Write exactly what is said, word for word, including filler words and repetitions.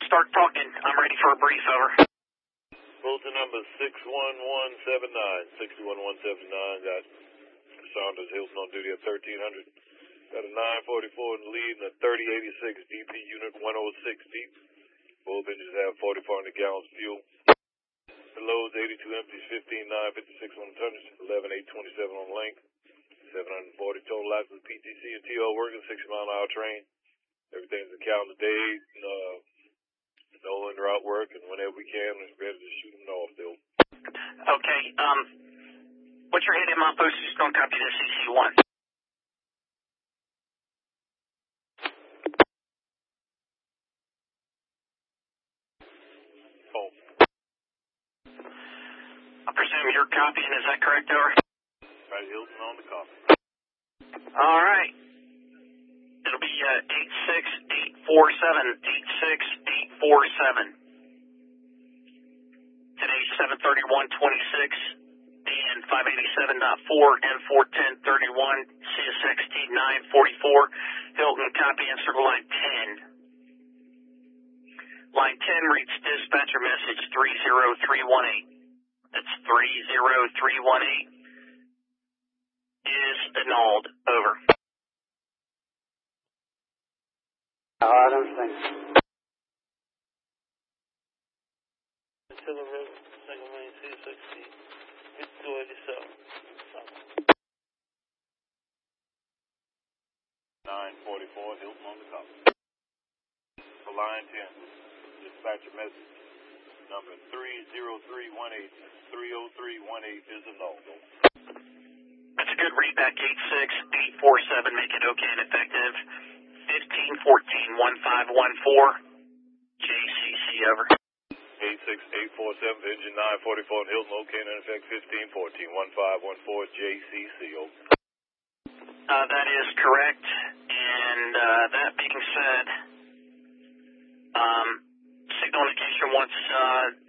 start talking. I'm ready for a brief, over. Bulletin number six one one seven nine. six one one seven nine. Got Saunders Hilton on duty at thirteen hundred. Got a nine forty-four in the lead and a thirty eighty-six D P unit one oh six deep. Both engines have forty-four hundred gallons fuel. The loads eighty-two empties, fifteen nine, fifty-six on the tonnage, eleven eight twenty-seven on length, seven hundred forty total laps with P T C and T O working, sixty mile an hour train. Everything's in calendar days, uh, no in route work, and whenever we can, we're ready to shoot them off, though. Okay, um, what's your head in my post? Just don't copy this C C one. Oh. I presume you're copying, is that correct, over? Right, Hilton on the copy. All right. It'll be uh, eight six eight four seven, eight six eight four seven. Today's seven thirty-one twenty-six and five eighty-seven point four and four ten thirty-one, C S X T nine forty-four. Hilton, copy and circle line ten. Line ten reads dispatcher message three zero three one eight. That's three zero three one eight. Is annulled. Over. Oh, I don't think so. Taylor Road, second lane, C S X T, fifty-two eighty-seven. nine forty-four, Hilton on the copy. For line ten, dispatcher message number three zero three one eight, three oh three one eight is annulled. That's a good readback, eight six eight four seven, make it okay and effective. fifteen fourteen one five one four, J C C, over. eight six eight four seven, engine nine forty-four in Hilton, okay, and in effect fifteen fourteen one five one four, J C C, over. Uh, that is correct, and uh, that being said, um, signal indication once uh,